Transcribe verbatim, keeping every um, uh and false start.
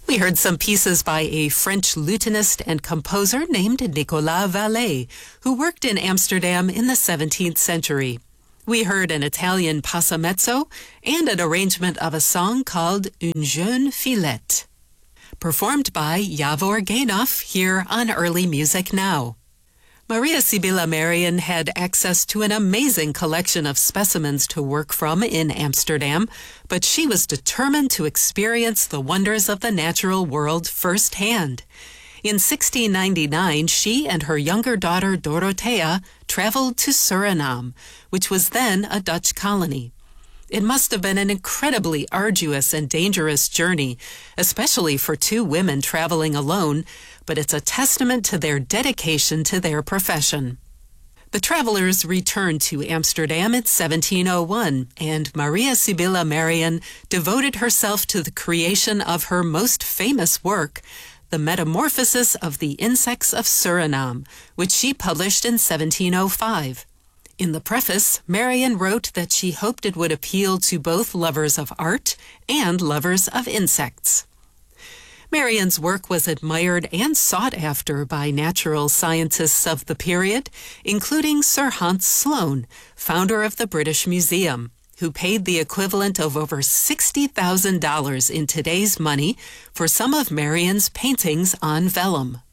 We heard some pieces by a French lutenist and composer named Nicolas Vallet, who worked in Amsterdam in the seventeenth century. We heard an Italian passamezzo and an arrangement of a song called Une jeune fillette, performed by Yavor Gainoff here on Early Music Now. Maria Sibylla Merian had access to an amazing collection of specimens to work from in Amsterdam, but she was determined to experience the wonders of the natural world firsthand. In sixteen ninety-nine, she and her younger daughter Dorothea traveled to Suriname, which was then a Dutch colony. It must have been an incredibly arduous and dangerous journey, especially for two women traveling alone, but it's a testament to their dedication to their profession. The travelers returned to Amsterdam in seventeen oh one, and Maria Sibylla Merian devoted herself to the creation of her most famous work, The Metamorphosis of the Insects of Suriname, which she published in seventeen oh five. In the preface, Merian wrote that she hoped it would appeal to both lovers of art and lovers of insects. Merian's work was admired and sought after by natural scientists of the period, including Sir Hans Sloane, founder of the British Museum, who paid the equivalent of over sixty thousand dollars in today's money for some of Merian's paintings on vellum.